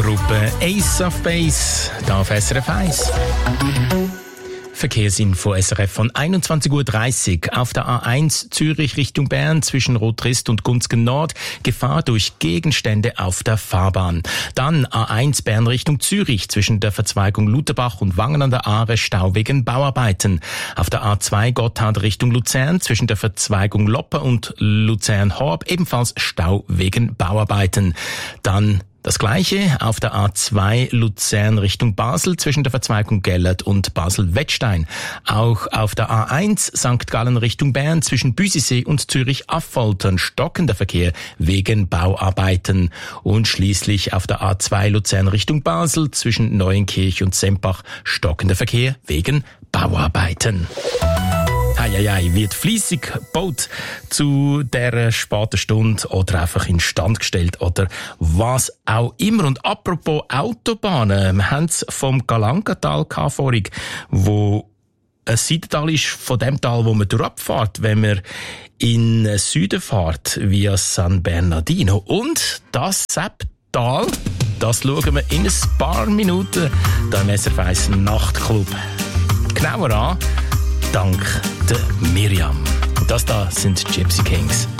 Gruppe Ace of Base, da auf SRF 1. Verkehrsinfo SRF von 21.30 Uhr auf der A1 Zürich Richtung Bern zwischen Rotrist und Gunzgen Nord. Gefahr durch Gegenstände auf der Fahrbahn. Dann A1 Bern Richtung Zürich zwischen der Verzweigung Lutherbach und Wangen an der Aare Stau wegen Bauarbeiten. Auf der A2 Gotthard Richtung Luzern zwischen der Verzweigung Loppe und Luzern-Horb ebenfalls Stau wegen Bauarbeiten. Dann das Gleiche auf der A2 Luzern Richtung Basel zwischen der Verzweigung Gellert und Basel-Wettstein. Auch auf der A1 St. Gallen Richtung Bern zwischen Büsisee und Zürich-Affoltern stockender Verkehr wegen Bauarbeiten. Und schließlich auf der A2 Luzern Richtung Basel zwischen Neuenkirch und Sempach stockender Verkehr wegen Bauarbeiten. Wird fleissig gebaut zu dieser späten Stunde oder einfach instand gestellt oder was auch immer. Und apropos Autobahnen, wir haben es vom Galangatal vorhin, wo ein Seitental ist von dem Tal, wo man durchfährt, wenn man in den Süden fährt, via San Bernardino. Und das Tal, das schauen wir in ein paar Minuten da im SRF 1 Nachtclub genauer an. Dank der Miriam. Und das da sind Gypsy Kings.